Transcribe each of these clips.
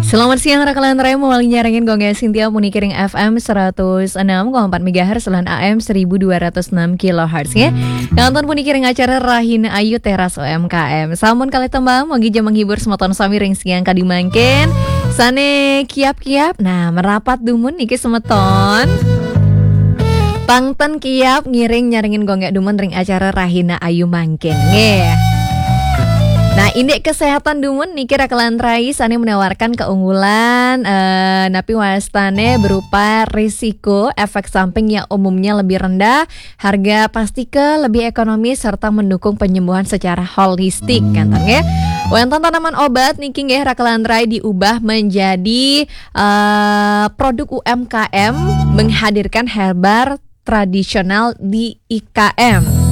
Selamat siang rakalan raya mewali nyaringin gongnya Sintia Munikiring FM 106,4 MHz lan AM 1206 kHz ya. Kanton Munikiring acara Rahina Ayu Teras UMKM. Samun kali tembang mogi jam menghibur semoton sami ring siang kadimangken. Sane kiap-kiap. Nah, merapat dumun niki semeton. Pangten kiap ngiring nyaringin gongnya dumun ring acara Rahina Ayu mangken nggih. Nah, indeks kesehatan dumun niki rakalan rai sane menawarkan keunggulan napi wastane berupa risiko efek samping yang umumnya lebih rendah, harga pastike lebih ekonomis serta mendukung penyembuhan secara holistik kan ya. Wonten tanaman obat niki nggih rakalan rai diubah menjadi produk UMKM menghadirkan herbal tradisional di IKM.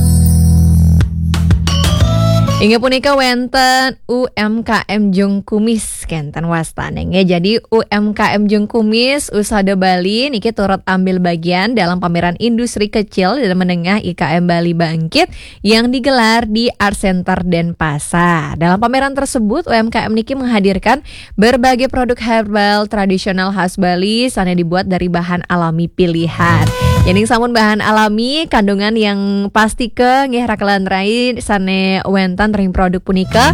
Hingga punika wenten UMKM Jung Kumis kenten wastane nggih. Jadi UMKM Jung Kumis Usada Bali niki turut ambil bagian dalam pameran industri kecil dan menengah IKM Bali Bangkit yang digelar di Art Center Denpasar. Dalam pameran tersebut UMKM niki menghadirkan berbagai produk herbal tradisional khas Bali sane dibuat dari bahan alami pilihan. Yang samun bahan alami kandungan yang pasti ke nggih rakalan rai sane wenten ring produk punika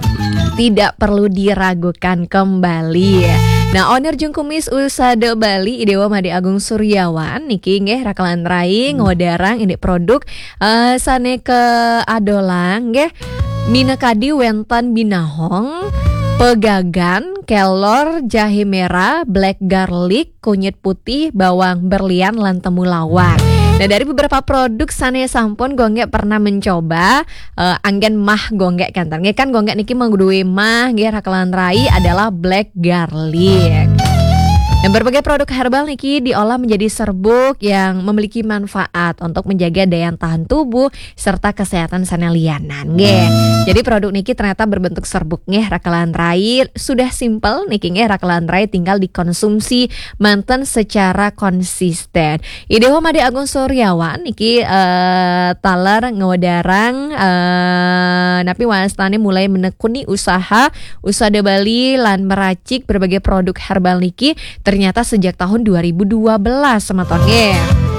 tidak perlu diragukan kembali. Nah, owner Jung Kumis Usada Bali Idewa Made Agung Suryawan niki nggih rakalan rai ngodarang ini produk sane ke adolang nggih minakadi wenten binahong, pegagan, kelor, jahe merah, black garlic, kunyit putih, bawang berlian, lan temulawak. Nah, dari beberapa produk sane sampun gonggek pernah mencoba anggen mah gonggek kantan. Kan gonggek niki mangduwe mah nggih rakalan rai adalah black garlic. Dan berbagai produk herbal niki diolah menjadi serbuk yang memiliki manfaat untuk menjaga daya tahan tubuh serta kesehatan sanelianan nggih. Jadi produk niki ternyata berbentuk serbuk nggih rakalan rai sudah simpel niki nggih rakalan rai tinggal dikonsumsi manten secara konsisten. Idewa Made Agung Suryawan niki taler ngodarang napi wastane mulai menekuni usaha Usada Bali lan meracik berbagai produk herbal niki ternyata sejak tahun 2012 semeton nggih.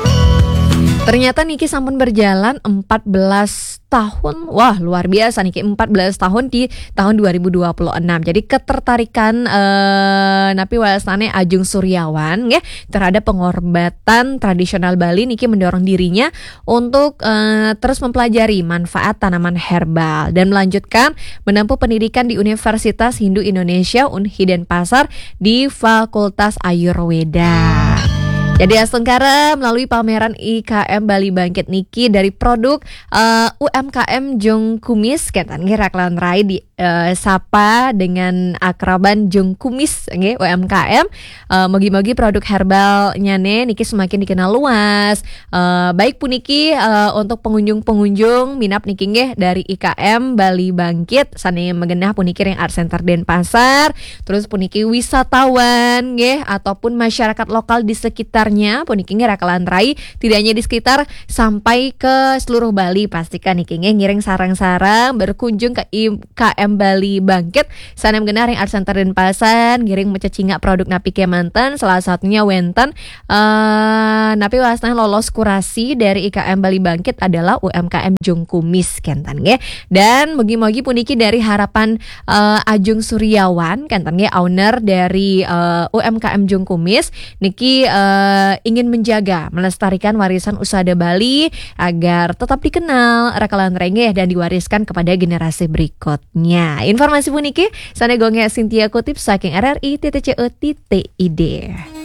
Ternyata niki sampun berjalan 14 tahun. Wah, luar biasa niki 14 tahun di tahun 2026. Jadi ketertarikan napi wastane Ajung Suryawan nggih terhadap pengobatan tradisional Bali niki mendorong dirinya untuk terus mempelajari manfaat tanaman herbal dan melanjutkan menempuh pendidikan di Universitas Hindu Indonesia Unhi Denpasar di Fakultas Ayurweda. Jadi astengkara melalui pameran IKM Bali Bangkit niki dari produk UMKM Jung Kumis kentan nggih rakalan rai di sapa dengan akraban Jung Kumis nggih UMKM. Mogi-mogi produk herbalnya niki semakin dikenal luas. Baik puniki untuk pengunjung-pengunjung minap niki nggih dari IKM Bali Bangkit sane megenah puniki ring Art Center Denpasar. Terus puniki wisatawan nggih ataupun masyarakat lokal di sekitar puniki nggih rakalan rai tidak hanya di sekitar sampai ke seluruh Bali pastikan niki nggih ngiring sarang-sarang berkunjung ke IKM Bali Bangkit sana mengenah ring Art Center Denpasar ngiring mencecingak produk napi kemanten salah satunya wenten napi wasna lolos kurasi dari IKM Bali Bangkit adalah UMKM Jung Kumis kentan nggih dan mugi-mugi puniki dari harapan Ajung Suryawan kentan nggih owner dari UMKM Jung Kumis niki ingin menjaga, melestarikan warisan Usada Bali agar tetap dikenal rakalan rengeh dan diwariskan kepada generasi berikutnya. Informasi puniki sane gonge Sintia kutip saking RRI.co.id.